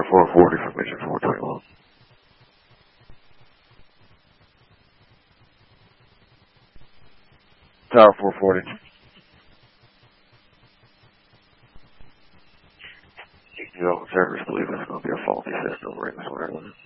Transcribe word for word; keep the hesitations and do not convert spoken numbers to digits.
four forty for mission four twenty-one. Tower four forty. You know, servers believe it's going to be a faulty system right this morning.